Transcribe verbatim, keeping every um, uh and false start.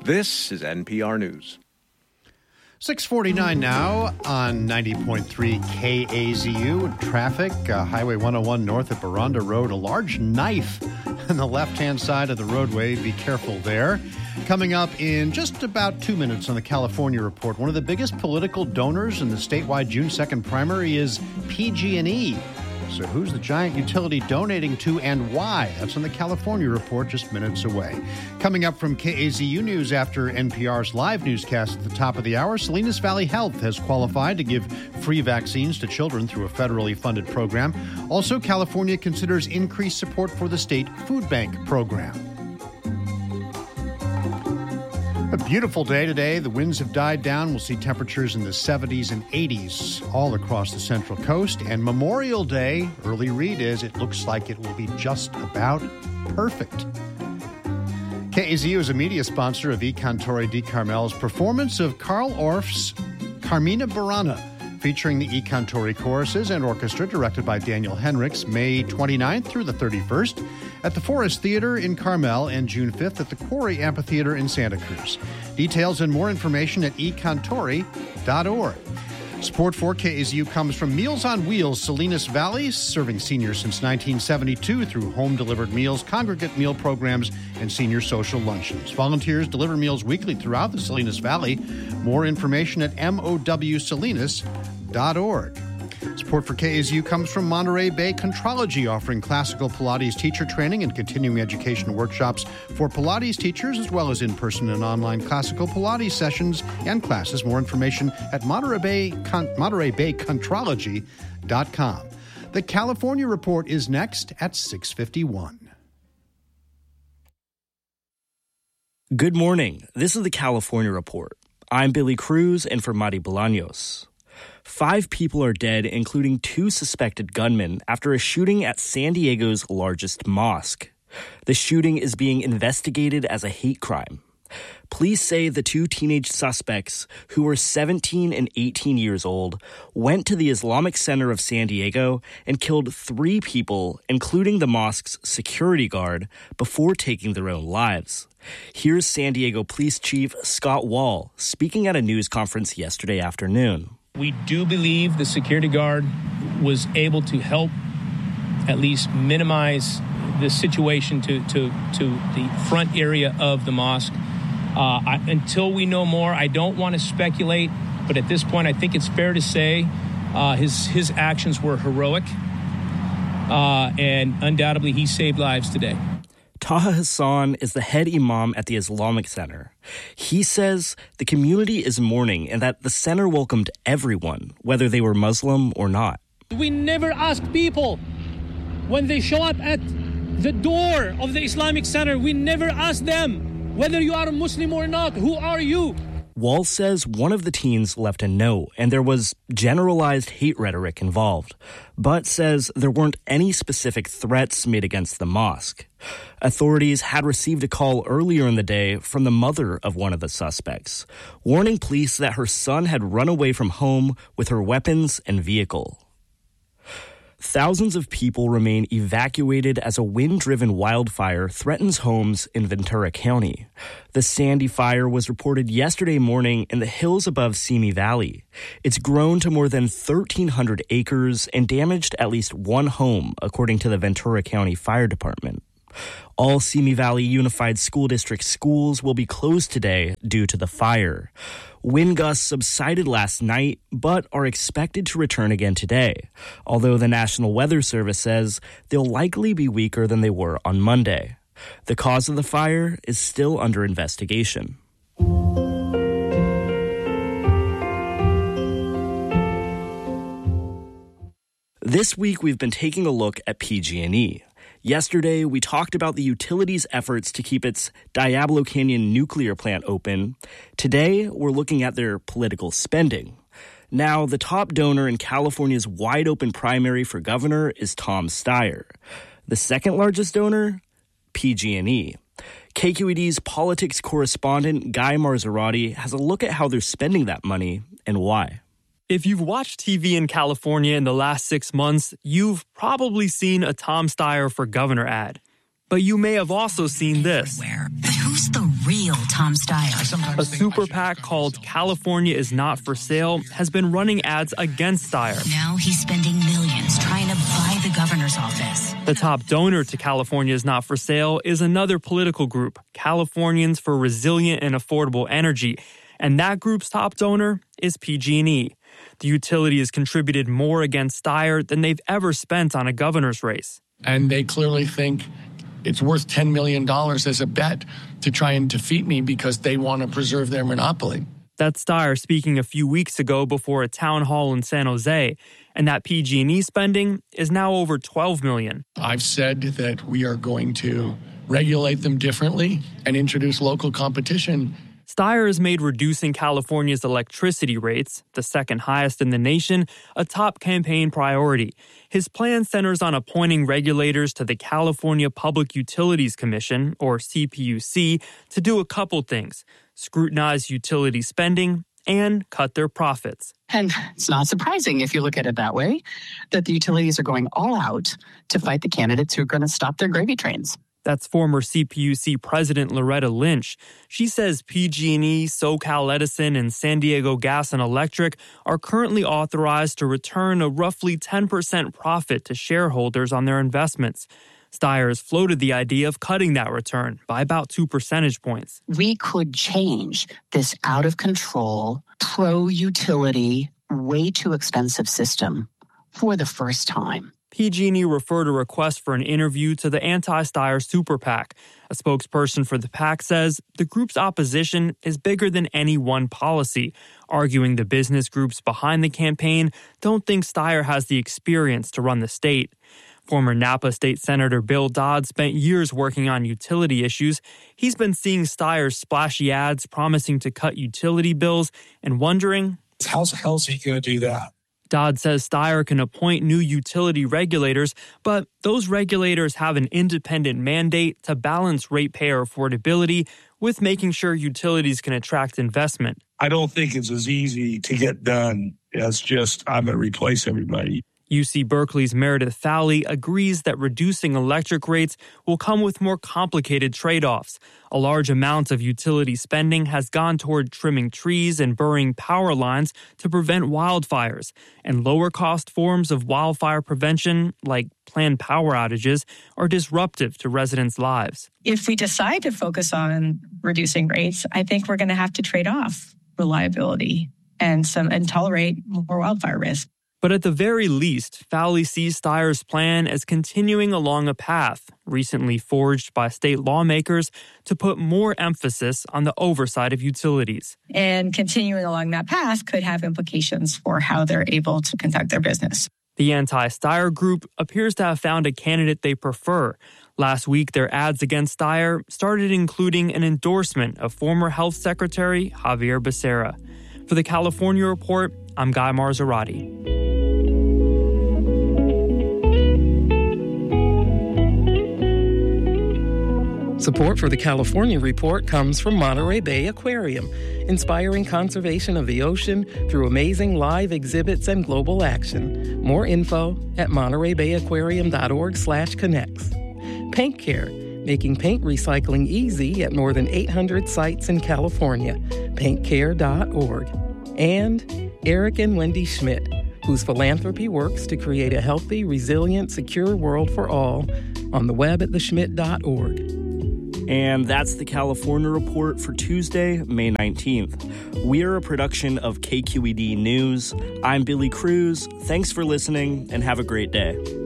This is N P R News. six forty-nine now on ninety point three K A Z U. Traffic, uh, Highway one oh one north at Baranda Road. A large knife on the left-hand side of the roadway. Be careful there. Coming up in just about two minutes on the California Report, one of the biggest political donors in the statewide June second primary is P G and E. So who's the giant utility donating to and why? That's on the California Report just minutes away. Coming up from K A Z U News after N P R's live newscast at the top of the hour, Salinas Valley Health has qualified to give free vaccines to children through a federally funded program. Also, California considers increased support for the state food bank program. A beautiful day today. The winds have died down. We'll see temperatures in the seventies and eighties all across the Central Coast. And Memorial Day, early read is, it looks like it will be just about perfect. K A Z U is a media sponsor of E. Cantore di Carmel's performance of Carl Orff's Carmina Burana, featuring the E. Cantore choruses and orchestra, directed by Daniel Henricks, May twenty-ninth through the thirty-first at the Forest Theater in Carmel and June fifth at the Quarry Amphitheater in Santa Cruz. Details and more information at e cantore dot org. Support for K A Z U comes from Meals on Wheels, Salinas Valley, serving seniors since nineteen seventy-two through home-delivered meals, congregate meal programs, and senior social luncheons. Volunteers deliver meals weekly throughout the Salinas Valley. More information at M O W salinas dot org. Support for K A Z U comes from Monterey Bay Contrology, offering classical Pilates teacher training and continuing education workshops for Pilates teachers, as well as in-person and online classical Pilates sessions and classes. More information at Monterey Bay, Con- Monterey Bay Contrology dot com. The California Report is next at six fifty-one. Good morning. This is the California Report. I'm Billy Cruz, and for Mari Bolaños. Five people are dead, including two suspected gunmen, after a shooting at San Diego's largest mosque. The shooting is being investigated as a hate crime. Police say the two teenage suspects, who were seventeen and eighteen years old, went to the Islamic Center of San Diego and killed three people, including the mosque's security guard, before taking their own lives. Here's San Diego Police Chief Scott Wall speaking at a news conference yesterday afternoon. We do believe the security guard was able to help at least minimize the situation to, to, to the front area of the mosque. Uh, I, until we know more, I don't want to speculate, but at this point, I think it's fair to say uh, his, his actions were heroic, uh, and undoubtedly he saved lives today. Taha Hassan is the head imam at the Islamic Center. He says the community is mourning and that the center welcomed everyone, whether they were Muslim or not. We never ask people when they show up at the door of the Islamic Center. We never ask them whether you are a Muslim or not. Who are you? Wall says one of the teens left a note and there was generalized hate rhetoric involved, but says there weren't any specific threats made against the mosque. Authorities had received a call earlier in the day from the mother of one of the suspects, warning police that her son had run away from home with her weapons and vehicle. Thousands of people remain evacuated as a wind-driven wildfire threatens homes in Ventura County. The Sandy fire was reported yesterday morning in the hills above Simi Valley. It's grown to more than thirteen hundred acres and damaged at least one home, according to the Ventura County Fire Department. All Simi Valley Unified School District schools will be closed today due to the fire. Wind gusts subsided last night, but are expected to return again today, although the National Weather Service says they'll likely be weaker than they were on Monday. The cause of the fire is still under investigation. This week, we've been taking a look at P G and E. Yesterday, we talked about the utility's efforts to keep its Diablo Canyon nuclear plant open. Today, we're looking at their political spending. Now, the top donor in California's wide-open primary for governor is Tom Steyer. The second largest donor? P G and E. K Q E D's politics correspondent Guy Marzorati has a look at how they're spending that money and why. If you've watched T V in California in the last six months, you've probably seen a Tom Steyer for governor ad. But you may have also seen this. But who's Here's the real Tom Steyer. A super PAC called California is Not for Sale has been running ads against Steyer. Now he's spending millions trying to buy the governor's office. The top donor to California is Not for Sale is another political group, Californians for Resilient and Affordable Energy. And that group's top donor is P G and E. The utility has contributed more against Steyer than they've ever spent on a governor's race. And they clearly think it's worth ten million dollars as a bet to try and defeat me because they want to preserve their monopoly. That's Steyer speaking a few weeks ago before a town hall in San Jose. And that P G and E spending is now over twelve million dollars. I've said that we are going to regulate them differently and introduce local competition. Steyer has made reducing California's electricity rates, the second highest in the nation, a top campaign priority. His plan centers on appointing regulators to the California Public Utilities Commission, or C P U C, to do a couple things: scrutinize utility spending and cut their profits. And it's not surprising, if you look at it that way, that the utilities are going all out to fight the candidates who are going to stop their gravy trains. That's former C P U C President Loretta Lynch. She says P G and E, SoCal Edison, and San Diego Gas and Electric are currently authorized to return a roughly ten percent profit to shareholders on their investments. Steyer has floated the idea of cutting that return by about two percentage points. We could change this out-of-control, pro-utility, way too expensive system for the first time. P G and E referred a request for an interview to the anti-Steyer super PAC. A spokesperson for the PAC says the group's opposition is bigger than any one policy, arguing the business groups behind the campaign don't think Steyer has the experience to run the state. Former Napa State Senator Bill Dodd spent years working on utility issues. He's been seeing Steyer's splashy ads promising to cut utility bills and wondering, how the hell is he going to do that? Dodd says Steyer can appoint new utility regulators, but those regulators have an independent mandate to balance ratepayer affordability with making sure utilities can attract investment. I don't think it's as easy to get done as just, I'm going to replace everybody. U C Berkeley's Meredith Fowley agrees that reducing electric rates will come with more complicated trade-offs. A large amount of utility spending has gone toward trimming trees and burying power lines to prevent wildfires, and lower-cost forms of wildfire prevention, like planned power outages, are disruptive to residents' lives. If we decide to focus on reducing rates, I think we're going to have to trade off reliability and some and tolerate more wildfire risk. But at the very least, Fowley sees Steyer's plan as continuing along a path recently forged by state lawmakers to put more emphasis on the oversight of utilities. And continuing along that path could have implications for how they're able to conduct their business. The anti-Steyer group appears to have found a candidate they prefer. Last week, their ads against Steyer started including an endorsement of former Health Secretary Xavier Becerra. For the California Report, I'm Guy Marzorati. Support for the California Report comes from Monterey Bay Aquarium, inspiring conservation of the ocean through amazing live exhibits and global action. More info at monterey bay aquarium dot org slash connects. Paint Care, making paint recycling easy at more than eight hundred sites in California. paint care dot org. And Eric and Wendy Schmidt, whose philanthropy works to create a healthy, resilient, secure world for all, on the web at the schmidt dot org. And that's the California Report for Tuesday, May nineteenth. We are a production of K Q E D News. I'm Billy Cruz. Thanks for listening, and have a great day.